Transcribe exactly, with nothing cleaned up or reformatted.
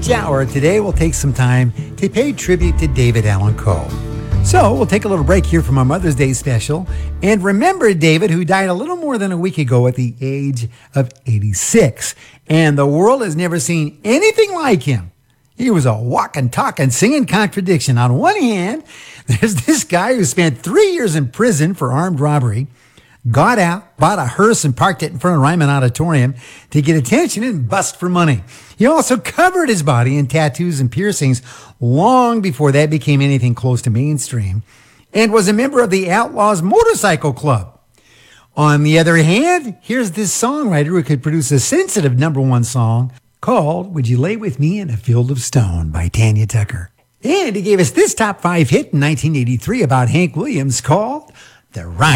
each hour, today we'll take some time to pay tribute to David Allan Coe. So we'll take a little break here from our Mother's Day special and remember David, who died a little more than a week ago at the age of eighty-six. And the world has never seen anything like him. He was a walking, talking, singing contradiction. On one hand, there's this guy who spent three years in prison for armed robbery, got out, bought a hearse and parked it in front of Ryman Auditorium to get attention and bust for money. He also covered his body in tattoos and piercings long before that became anything close to mainstream, and was a member of the Outlaws Motorcycle Club. On the other hand, here's this songwriter who could produce a sensitive number one song called Would You Lay With Me in a Field of Stone by Tanya Tucker. And he gave us this top five hit in nineteen eighty-three about Hank Williams called The Rhyme.